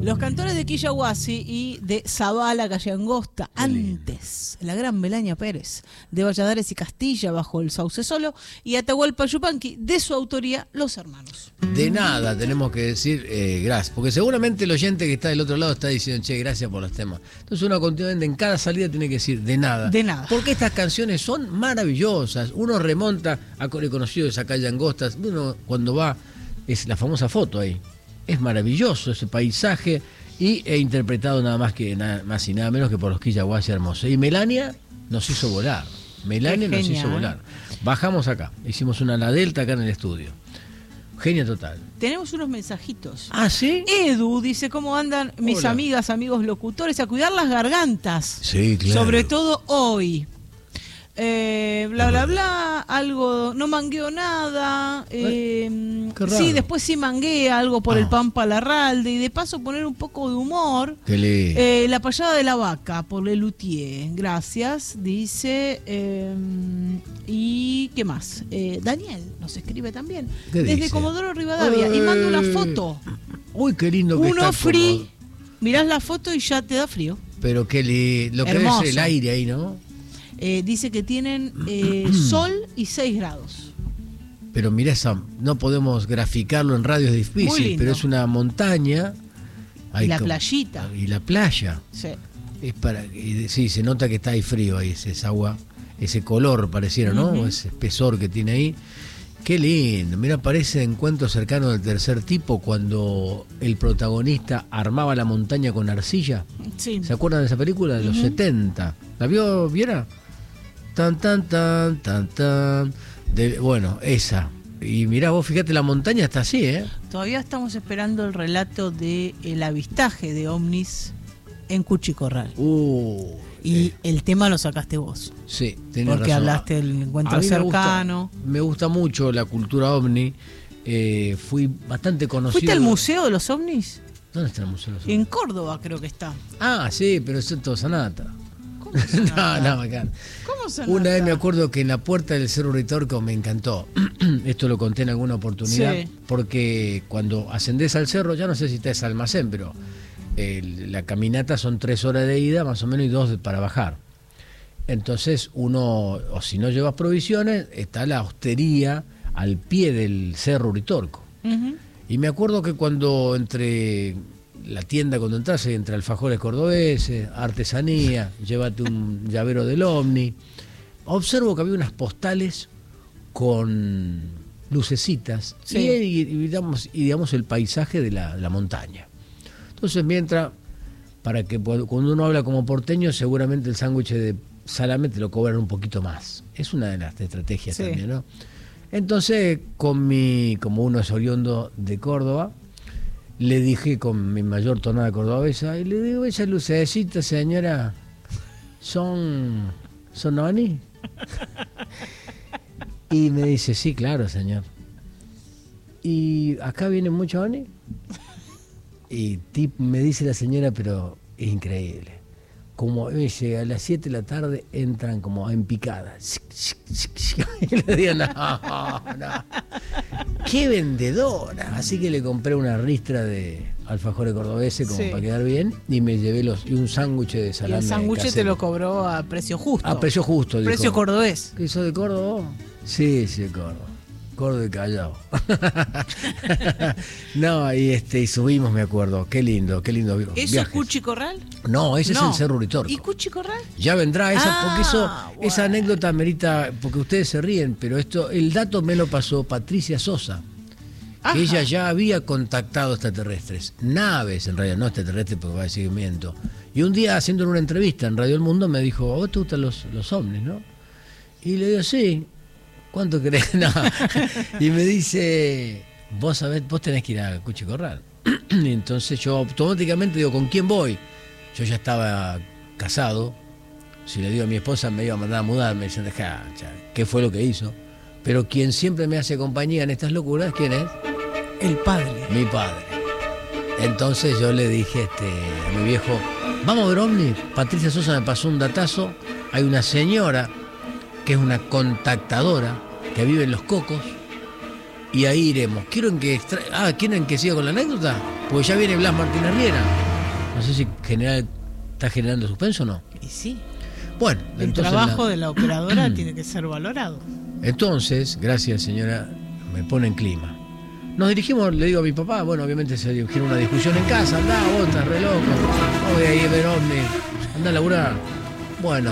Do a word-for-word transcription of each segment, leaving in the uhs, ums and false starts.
Los cantores de Quillahuasi y de Zabala, Calle Angosta, antes, la gran Melania Pérez, de Valladares y Castilla, bajo el Sauce Solo, y Atahualpa Yupanqui, de su autoría, Los Hermanos. De nada tenemos que decir eh, gracias, porque seguramente el oyente que está del otro lado está diciendo, che, gracias por los temas. Entonces uno continuamente en cada salida tiene que decir, de nada. De nada. Porque estas canciones son maravillosas. Uno remonta a Core Conocido de esa calle Angostas, uno cuando va, es la famosa foto ahí. Es maravilloso ese paisaje y he interpretado nada más que nada más y nada menos que por los Quillahuasi hermosos. Y Melania nos hizo volar. Melania nos hizo volar. Bajamos acá, hicimos una la delta acá en el estudio. Genia total. Tenemos unos mensajitos. ¿Ah, sí? Edu dice, ¿cómo andan mis Hola. amigas, amigos locutores? A cuidar las gargantas. Sí, claro. Sobre todo hoy. Eh, bla, bla, bla, algo, no mangueo nada. Eh, Qué raro. sí, después sí manguea algo por Ah. el Pampa Larralde. Y de paso poner un poco de humor. Qué lindo. Eh, la payada de la vaca por Lelutier. Gracias, dice. Eh, ¿Y qué más? Eh, Daniel nos escribe también. ¿Qué Desde dice? Comodoro Rivadavia. Y manda una foto. Uy, qué lindo que Uno está free. como- Mirás la foto y ya te da frío. Pero qué lindo. Lo que Hermoso. es el aire ahí, ¿no? Eh, dice que tienen eh, sol y seis grados. Pero mirá esa, no podemos graficarlo en radio, es Muy difícil, lindo. pero es una montaña. Y la playita. Y la playa. Sí. Es para, y sí, se nota que está ahí frío ahí, ese, esa agua, ese color pareciera, ¿no? Ujú. Ese espesor que tiene ahí. Qué lindo. Mira, parece encuentro cercano del tercer tipo cuando el protagonista armaba la montaña con arcilla. Sí. ¿Se acuerdan de esa película? De los Ujú. setenta. ¿La vio, Viera? Tan, tan, tan, tan, tan. De, bueno, esa. Y mirá, vos fíjate, la montaña está así, ¿eh? Todavía estamos esperando el relato de el avistaje de ovnis en Cuchicorral. Uh, Y eh, el tema lo sacaste vos. sí, tenés Porque razón. hablaste del encuentro A mí me gusta- cercano. Me gusta, mucho la cultura ovni. Eh, fui bastante conocido. ¿Fuiste al Museo de los OVNIs? ¿Dónde está el Museo de los Ovnis? En Córdoba creo que está. Ah, sí, pero eso es todo Sanata. ¿Cómo Sanata? No, no, bacán. ¿Cómo Sanata? Una vez me acuerdo que en la puerta del Cerro Ritorco me encantó. Esto lo conté en alguna oportunidad. Sí. Porque cuando ascendés al cerro, ya no sé si está ese almacén, pero el- la caminata son tres horas de ida, más o menos, y dos de- para bajar. Entonces uno, o si no llevas provisiones, está la hostería al pie del Cerro Ritorco. Ujú. Y me acuerdo que cuando entre la tienda, cuando entras, entre alfajores cordobeses, artesanía, llévate un llavero del ovni, observo que había unas postales con lucecitas Sí. y, y- y digamos, y digamos el paisaje de la, la montaña. Entonces mientras, para que cuando uno habla como porteño, seguramente el sándwich de salame te lo cobran un poquito más. Es una de las estrategias Sí. también, ¿no? Entonces, con mi, como uno es oriundo de Córdoba, le dije con mi mayor tonada cordobesa, y le digo, esas lucecitas, señora, son, son ovni. Y me dice, sí, claro, señor. ¿Y acá vienen muchos ovni? Y tip, me dice la señora, pero es increíble. Como me dice, a las siete de la tarde entran como en picada. Y le digo, no, no. ¡Qué vendedora! Así que le compré una ristra de alfajores cordobeses como Sí. para quedar bien y me llevé los y un sándwich de Y salame. el sándwich te casero. lo cobró a precio justo. A precio justo, dijo. Precio cordobés. ¿Qué sos de Córdoba? Sí, sí, de Córdoba. Córdoba y Callao. No, y este y subimos, me acuerdo. Qué lindo, qué lindo ¿Eso es viajes. Cuchicorral? No, ese No. es el Cerro Ritorco. ¿Y Cuchicorral? Ya vendrá esa, Ah, porque eso, esa bueno. anécdota merita, porque ustedes se ríen, pero esto, el dato me lo pasó Patricia Sosa, que Ajá. ella ya había contactado extraterrestres, naves en realidad, no extraterrestres porque va a decir miento. Y un día haciendo una entrevista en Radio El Mundo me dijo, ¿a vos te gustan los, los ovnis, no? Y le digo, sí, ¿cuánto querés? No. Y me dice, vos sabés, vos tenés que ir a Cuchicorral. Y entonces yo automáticamente digo, ¿con quién voy? Yo ya estaba casado. Si le digo a mi esposa me iba a mandar a mudar, me dicen, deja, ¿qué fue lo que hizo? Pero quien siempre me hace compañía en estas locuras, ¿quién es? El padre. Mi padre. Entonces yo le dije este, a mi viejo, vamos a ver ovni. Patricia Sosa me pasó un datazo. Hay una señora que es una contactadora que vive en Los Cocos, y ahí iremos. ¿Quieren que extra... ah, ¿quieren que siga con la anécdota? Porque ya viene Blas Martínez Riera. No sé si general está generando suspenso o no. Y sí. Bueno, el trabajo la... de la operadora tiene que ser valorado. Entonces, gracias señora, me pone en clima. Nos dirigimos, le digo a mi papá, bueno, obviamente se dirigieron una discusión en casa, andá, vos estás re loco, no voy a ir a ver ovni, andá a laburar. Bueno,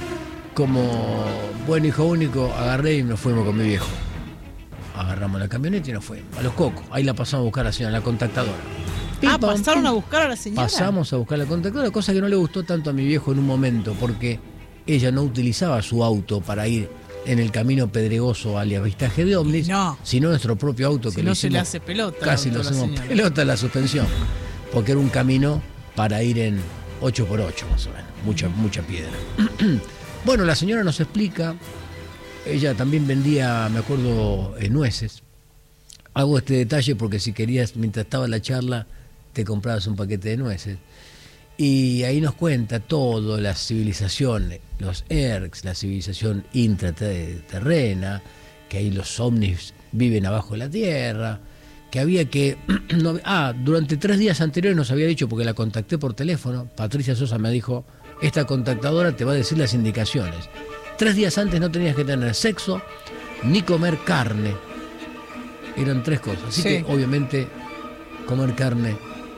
como buen hijo único, agarré y nos fuimos con mi viejo. Agarramos la camioneta y nos fuimos, a Los Cocos, ahí la pasamos a buscar a la señora, la contactadora. Ah, ¿pasaron a buscar a la señora? Pasamos a buscar a la contactadora, cosa que no le gustó tanto a mi viejo en un momento, porque ella no utilizaba su auto para ir en el camino pedregoso al avistaje de ovnis, no. sino nuestro propio auto, si que no le se hicimos, le hace pelota. Casi lo hacemos pelota a la suspensión, porque era un camino para ir en ocho por ocho más o menos, mucha, mucha piedra. Bueno, la señora nos explica, ella también vendía, me acuerdo, eh, nueces. Hago este detalle porque si querías, mientras estaba la charla, te comprabas un paquete de nueces. Y ahí nos cuenta todo, la civilización, los ERCs, la civilización intraterrena, que ahí los ovnis viven abajo de la tierra, que había que... no, ah, durante tres días anteriores nos había dicho, porque la contacté por teléfono, Patricia Sosa me dijo, esta contactadora te va a decir las indicaciones. Tres días antes no tenías que tener sexo ni comer carne. Eran tres cosas. Así sí. que obviamente comer carne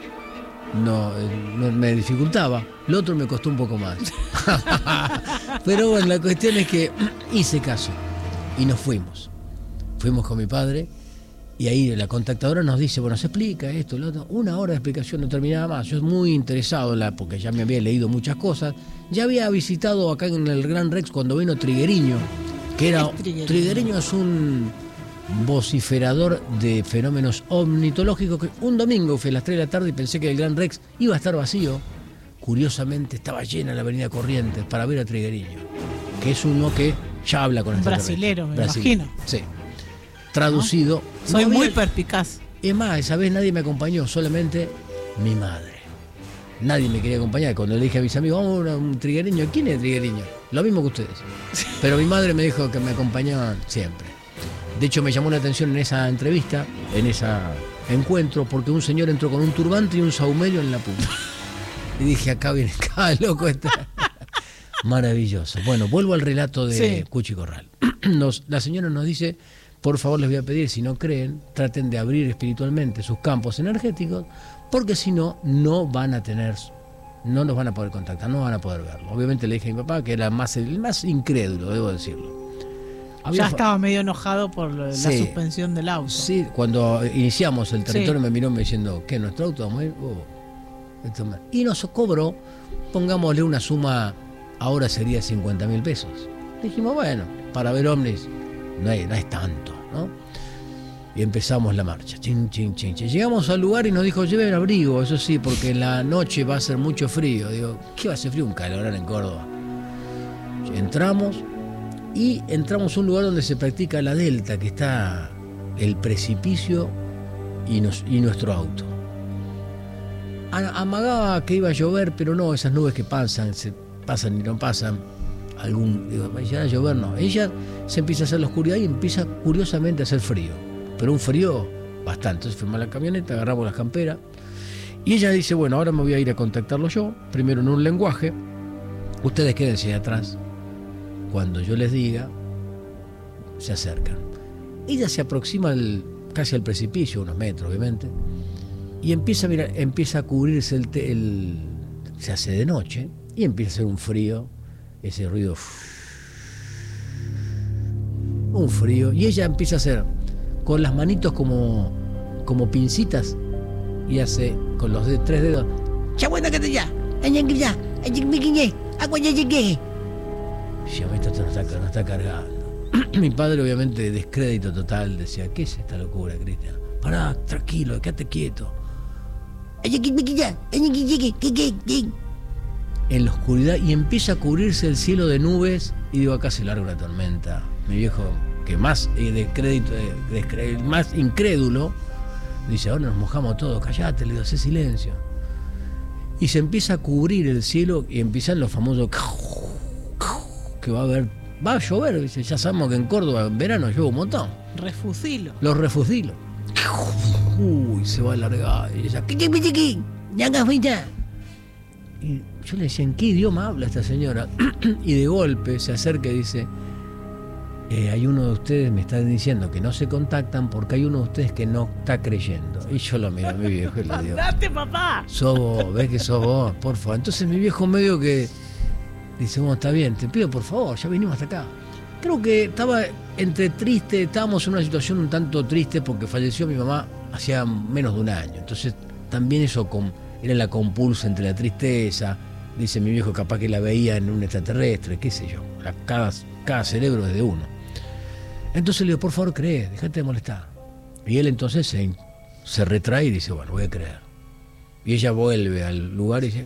no, no me dificultaba. Lo otro me costó un poco más. Pero bueno, la cuestión es que hice caso y nos fuimos. Fuimos con mi padre y ahí la contactadora nos dice, bueno, se explica esto, lo otro. Una hora de explicación, no terminaba más. Yo muy interesado, en la, porque ya me había leído muchas cosas. Ya había visitado acá en el Gran Rex cuando vino Trigueriño, que era... Es Trigueriño? Trigueriño es un vociferador de fenómenos ornitológicos, que un domingo fue a las tres de la tarde y pensé que el Gran Rex iba a estar vacío. Curiosamente estaba llena la avenida Corrientes para ver a Trigueriño, que es uno que ya habla con el brasilero, me Brasilero. imagino. Sí. Traducido. ¿No? Soy no muy había... perspicaz. Es más, esa vez nadie me acompañó, solamente mi madre. Nadie me quería acompañar. Cuando le dije a mis amigos, vamos a un trigueriño, ¿quién es trigueriño? Lo mismo que ustedes. Pero mi madre me dijo que me acompañaban siempre. De hecho, me llamó la atención en esa entrevista, en ese encuentro, porque un señor entró con un turbante y un saumerio en la punta. Y dije, acá viene, acá loco está. Maravilloso. Bueno, vuelvo al relato de sí. Cuchi Corral. Nos, la señora nos dice, por favor les voy a pedir, si no creen, traten de abrir espiritualmente sus campos energéticos, porque si no, no van a tener, no nos van a poder contactar, no van a poder verlo. Obviamente le dije a mi papá que era más, el más incrédulo, debo decirlo. Había ya estaba medio enojado por la sí, suspensión del auto. Sí, cuando iniciamos el territorio sí. me miró me diciendo, ¿qué? ¿Nuestro auto vamos a ir? Oh, esto me... Y nos cobró, pongámosle una suma, ahora sería cincuenta mil pesos. Dijimos, bueno, para ver ovnis no, hay, no es tanto, ¿no? Y empezamos la marcha. Chin, chin, chin, chin. Llegamos al lugar y nos dijo, lleven abrigo, eso sí, porque en la noche va a ser mucho frío. Digo, ¿qué va a ser frío? Un calorón en Córdoba. Entramos y entramos a un lugar donde se practica la delta, que está el precipicio y, nos, y nuestro auto. Amagaba que iba a llover, pero no, esas nubes que pasan, se pasan y no pasan. Algún, digo, va a llegar a llover, no. Ella se empieza a hacer la oscuridad y empieza curiosamente a hacer frío. Pero un frío bastante. Entonces fuimos a la camioneta, agarramos las camperas. Y ella dice, bueno, ahora me voy a ir a contactarlo yo, primero en un lenguaje. Ustedes quédense de atrás. Cuando yo les diga, se acercan. Ella se aproxima al, casi al precipicio, unos metros obviamente, y empieza a mirar, empieza a cubrirse el, el... se hace de noche, y empieza a hacer un frío, ese ruido, un frío, y ella empieza a hacer con las manitos como, como pincitas, y hace con los de, tres dedos, ¡chabuena que te ya! ¡Añanguilla! ¡Añanguilla! ¡Aguayayeque! Ya me está, no está, no está cargando. Mi padre, obviamente, de descrédito total, decía, ¿qué es esta locura, Cristian? Pará, tranquilo, quédate quieto. En la oscuridad, y empieza a cubrirse el cielo de nubes, y digo, acá se larga una tormenta. Mi viejo, que más eh, descrédito, eh, descre- más incrédulo, dice, ahora nos mojamos todos, callate, le digo, hace silencio. Y se empieza a cubrir el cielo, y empiezan los famosos... que va a haber va a llover, dice, ya sabemos que en Córdoba en verano llueve un montón. Refusilo. Los refusilo. Uy, se va a alargar. Y ella, ¿qué, qué, qué, qué? Ya acá fui ya. Y yo le decía, ¿en qué idioma habla esta señora? Y de golpe se acerca y dice, eh, hay uno de ustedes, me está diciendo que no se contactan porque hay uno de ustedes que no está creyendo. Y yo lo miro a mi viejo y le digo, ¡Andate, papá! sos vos, ves que sos vos, por favor. Entonces mi viejo medio que dice, bueno, está bien, te pido por favor, ya vinimos hasta acá. Creo que estaba entre triste, estábamos en una situación un tanto triste porque falleció mi mamá hacía menos de un año. Entonces también eso con, era la compulsa entre la tristeza. Dice mi viejo, capaz que la veía en un extraterrestre, qué sé yo. La, cada, cada cerebro es de uno. Entonces le digo, por favor, cree, déjate de molestar. Y él entonces se, se retrae y dice, bueno, voy a creer. Y ella vuelve al lugar y dice,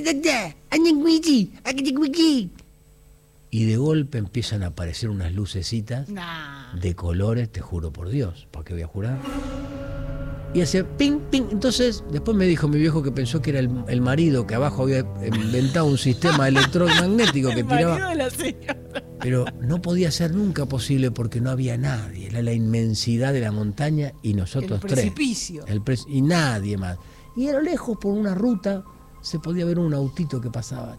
y de golpe empiezan a aparecer unas lucecitas Nah. de colores, te juro por Dios, ¿para qué voy a jurar? Y hace ping, ping. Entonces, después me dijo mi viejo que pensó que era el, el marido, que abajo había inventado un sistema electromagnético que El tiraba. marido de la señora. Pero no podía ser nunca posible porque no había nadie. Era la inmensidad de la montaña y nosotros El tres. precipicio. El pre- y nadie más. Y a lo lejos, por una ruta, se podía ver un autito que pasaba.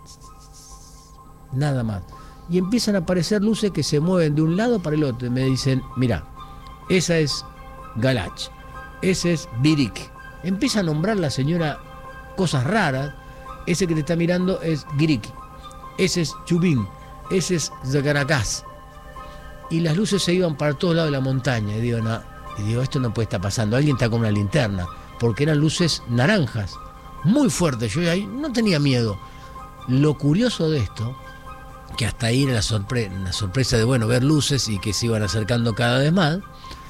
Nada más. Y empiezan a aparecer luces que se mueven de un lado para el otro. Y me dicen, mira, esa es Galach, ese es Birik. Empieza a nombrar la señora cosas raras. Ese que te está mirando es Girik, ese es Chubín, ese es Zacaracás. Y las luces se iban para todos lados de la montaña. Y digo, no, y digo, esto no puede estar pasando. Alguien está con una linterna, porque eran luces naranjas, muy fuertes. Yo ahí no tenía miedo. Lo curioso de esto, que hasta ahí era la, sorpre- la sorpresa de, bueno, ver luces y que se iban acercando cada vez más.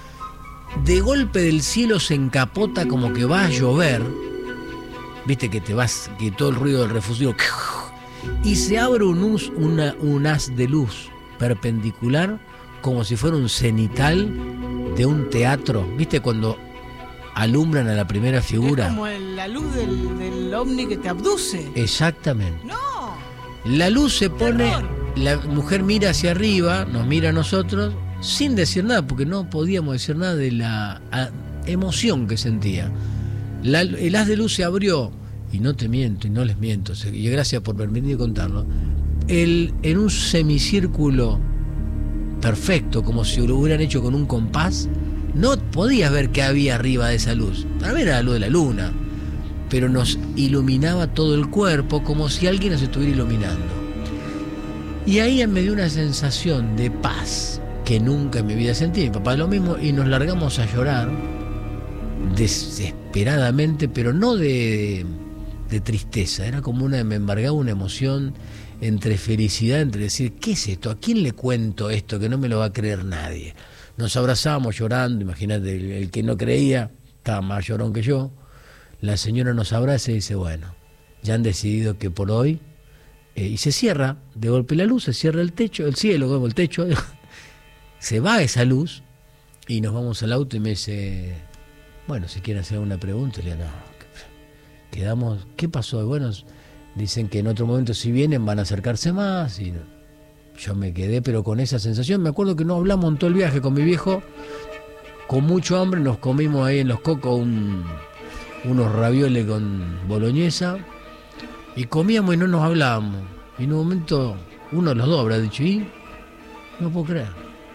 De golpe del cielo se encapota como que va a llover. Viste que te vas, que todo el ruido del refugio, y se abre un, us, una, un haz de luz perpendicular como si fuera un cenital de un teatro. ¿Viste cuando alumbran a la primera figura? Es como el- la luz del, del ovni que te abduce. Exactamente. ¡No! La luz se pone, Terror. la mujer mira hacia arriba, nos mira a nosotros, sin decir nada, porque no podíamos decir nada de la a, emoción que sentía. La, el haz de luz se abrió, y no te miento, y no les miento, y gracias por permitirme contarlo, el, en un semicírculo perfecto, como si lo hubieran hecho con un compás. No podías ver qué había arriba de esa luz. Para ver era la luz de la luna, pero nos iluminaba todo el cuerpo como si alguien nos estuviera iluminando. Y ahí me dio una sensación de paz que nunca en mi vida sentí. Mi papá lo mismo, y nos largamos a llorar desesperadamente, pero no de, de tristeza. Era como una, me embargaba una emoción entre felicidad, entre decir, ¿qué es esto? ¿A quién le cuento esto que no me lo va a creer nadie? Nos abrazábamos llorando, imagínate, el, el que no creía estaba más llorón que yo. La señora nos abraza y dice, bueno, ya han decidido que por hoy, eh, y se cierra de golpe la luz, se cierra el techo, el cielo, como el techo, se va esa luz y nos vamos al auto y me dice, bueno, si quieren hacer alguna pregunta, le digo, no, quedamos, ¿qué pasó? Y bueno, dicen que en otro momento si vienen van a acercarse más, y yo me quedé pero con esa sensación. Me acuerdo que no hablamos en todo el viaje con mi viejo, con mucho hambre, nos comimos ahí en Los Cocos un, unos ravioles con boloñesa y comíamos y no nos hablábamos, y en un momento uno de los dos habrá dicho, y no puedo creer,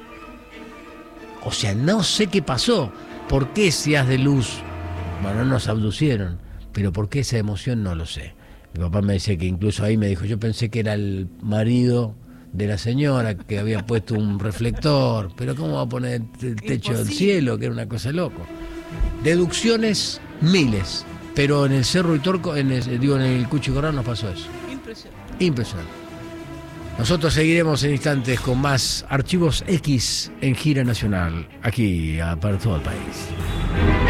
o sea, no sé qué pasó, por qué ese haz de luz, bueno, no nos abducieron, pero por qué esa emoción no lo sé. Mi papá me decía que incluso ahí me dijo, yo pensé que era el marido de la señora que había puesto un reflector, pero ¿cómo va a poner el techo del cielo? Que era una cosa loco. Deducciones miles, pero en el Cerro Uritorco, en el, digo, en el Cuchicorral nos pasó eso. Impresionante. Impresionante. Nosotros seguiremos en instantes con más Archivos X en gira nacional, aquí para todo el país.